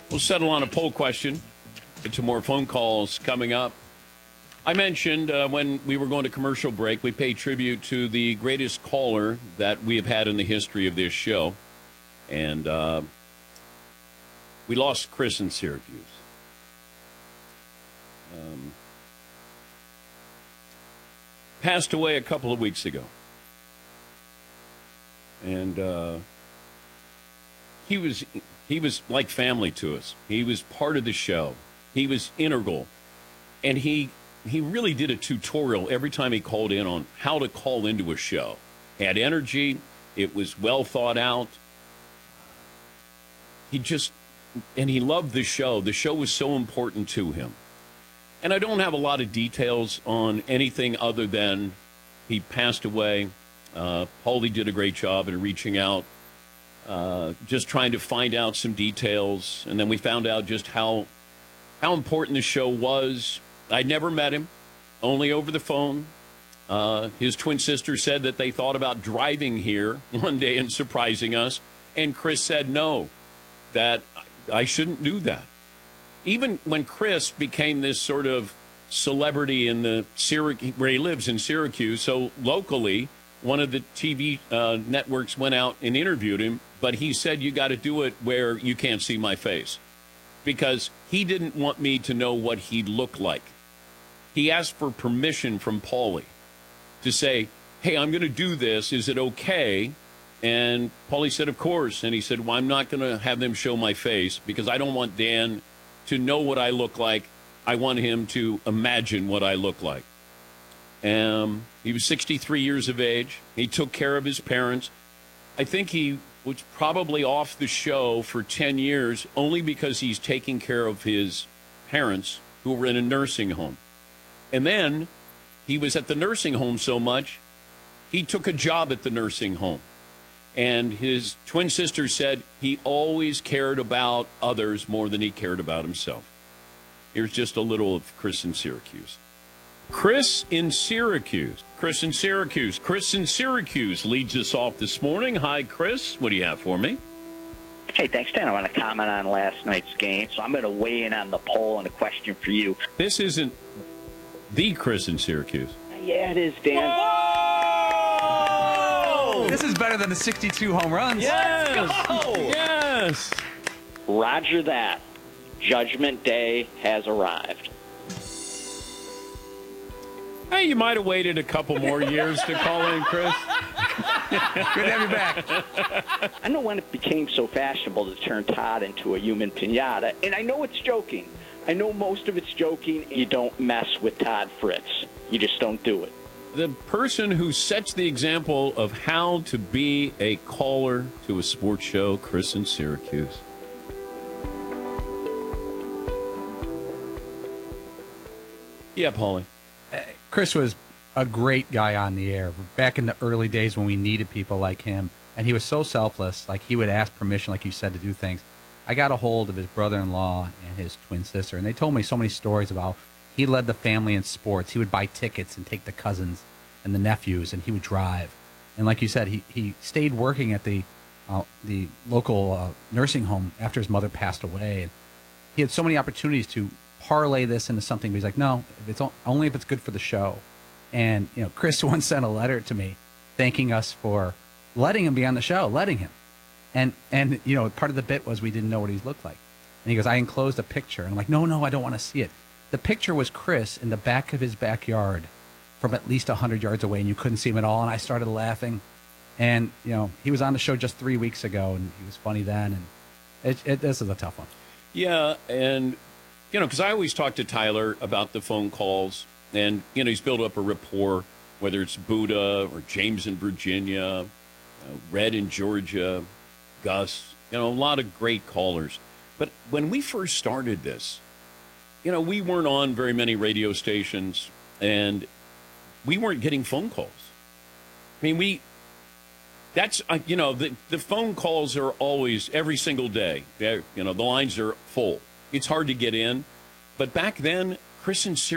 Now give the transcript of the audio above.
We'll settle on a poll question. Get some more phone calls coming up. I mentioned when we were going to commercial break, we pay tribute to the greatest caller that we have had in the history of this show. And we lost Chris in Syracuse. Passed away a couple of weeks ago. And he was like family to us. He was part of the show. He was integral. And he really did a tutorial every time he called in on how to call into a show. Had energy. It was well thought out. He loved the show. The show was so important to him. And I don't have a lot of details on anything other than he passed away. Paulie did a great job in reaching out, just trying to find out some details. And then we found out just how important the show was. I'd never met him, only over the phone. His twin sister said that they thought about driving here one day and surprising us. And Chris said no, that I shouldn't do that. Even when Chris became this sort of celebrity in the where he lives in Syracuse, so locally, one of the TV networks went out and interviewed him, but he said, you got to do it where you can't see my face, because he didn't want me to know what he looked like. He asked for permission from Paulie to say, hey, I'm going to do this. Is it okay? And Paulie said, of course. And he said, well, I'm not going to have them show my face because I don't want Dan to know what I look like. I want him to imagine what I look like. He was 63 years of age. He took care of his parents. I think he was probably off the show for 10 years only because he's taking care of his parents who were in a nursing home. And then he was at the nursing home so much, he took a job at the nursing home. And his twin sister said he always cared about others more than he cared about himself. Here's just a little of Chris in Syracuse. Chris in Syracuse. Chris in Syracuse. Chris in Syracuse leads us off this morning. Hi, Chris. What do you have for me? Hey, thanks, Dan. I want to comment on last night's game, so I'm going to weigh in on the poll and a question for you. This isn't the Chris in Syracuse. Yeah, it is, Dan. Whoa! This is better than the 62 home runs. Yes! Yes! Roger that. Judgment Day has arrived. Hey, you might have waited a couple more years to call in, Chris. Good to have you back. I know when it became so fashionable to turn Todd into a human piñata, and I know it's joking. I know most of it's joking. You don't mess with Todd Fritz. You just don't do it. The person who sets the example of how to be a caller to a sports show, Chris in Syracuse. Yeah, Paulie. Chris was a great guy on the air back in the early days when we needed people like him. And he was so selfless. Like, he would ask permission, like you said, to do things. I got a hold of his brother-in-law and his twin sister, and they told me so many stories about he led the family in sports. He would buy tickets and take the cousins and the nephews, and he would drive. And like you said, he stayed working at the local nursing home after his mother passed away. And he had so many opportunities to parlay this into something, but he's like, no, if it's only if it's good for the show. And Chris once sent a letter to me thanking us for letting him be on the show, letting him. And part of the bit was we didn't know what he looked like. And he goes, I enclosed a picture. And I'm like, no, I don't want to see it. The picture was Chris in the back of his backyard from at least 100 yards away, and you couldn't see him at all. And I started laughing. And, he was on the show just 3 weeks ago, and he was funny then. And this is a tough one. Yeah, and, because I always talk to Tyler about the phone calls. And, he's built up a rapport, whether it's Buddha or James in Virginia, Red in Georgia, Gus, a lot of great callers. But when we first started this, we weren't on very many radio stations, and we weren't getting phone calls. I mean, the phone calls are always, every single day, the lines are full. It's hard to get in. But back then, Chris and